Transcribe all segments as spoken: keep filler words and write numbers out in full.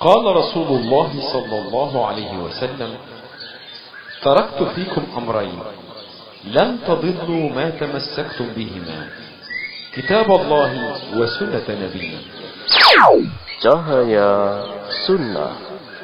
قال رسول الله صلى الله عليه وسلم: تركت فيكم أمرين لن تضلوا ما تمسكتم بهما، كتاب الله وسنة نبينا. Cahaya Sunnah.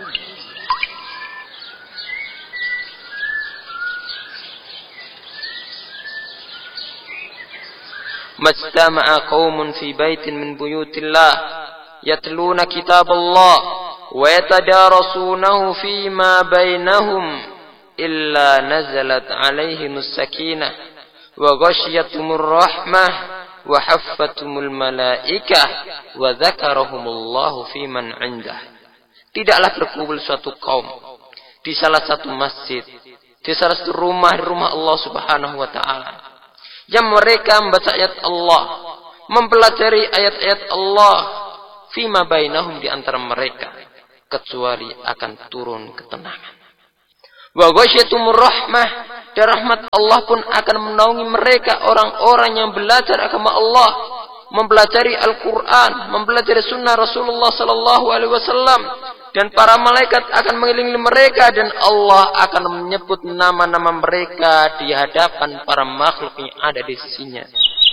Majtama'a qaumun fi baitin min buyutillah yatluna kitab Allah wa yatadarasunahu fima bainahum illa nazalat alaihimus sakinah wa ghashiyatuhumur rahmah wa haffatumul malaikah wa dzakarahumullahu fiman 'indah. Tidaklah berkumpul suatu kaum di salah satu masjid, di salah satu rumah di rumah Allah Subhanahu wa taala, yang mereka membaca ayat Allah, mempelajari ayat-ayat Allah, fima bainahum, di antara mereka, kecuali akan turun ketenangan. Wa ghasyiatumur rahmah, dan rahmat Allah pun akan menaungi mereka, orang-orang yang belajar agama Allah, mempelajari Al-Quran, mempelajari sunnah Rasulullah sallallahu alaihi wasallam, dan para malaikat akan mengelilingi mereka, dan Allah akan menyebut nama-nama mereka di hadapan para makhluk yang ada di sisinya.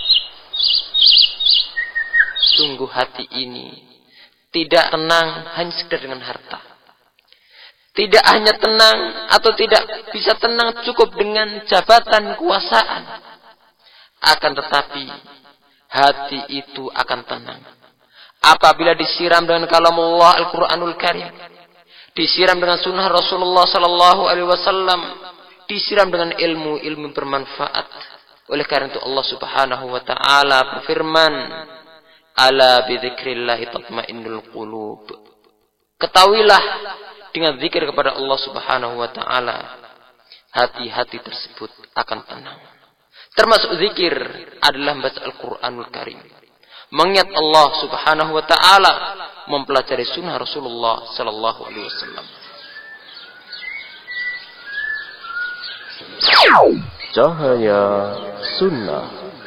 Sungguh hati ini tidak tenang hanya sekedar dengan harta. Tidak hanya tenang atau tidak bisa tenang cukup dengan jabatan kekuasaan. Akan tetapi hati itu akan tenang apabila disiram dengan kalamullah Al-Quranul Karim, disiram dengan sunnah Rasulullah sallallahu alaihi wasallam, disiram dengan ilmu-ilmu bermanfaat. Oleh karena itu Allah Subhanahu wa taala berfirman, ala bidzikrillah tatmainnul qulub. Ketahuilah, dengan zikir kepada Allah Subhanahu wa taala, hati-hati tersebut akan tenang. Termasuk zikir adalah membaca Al-Quranul Karim, mengingat Allah Subhanahu wa taala, mempelajari sunnah Rasulullah sallallahu alaihi wasallam. Cahaya Sunnah.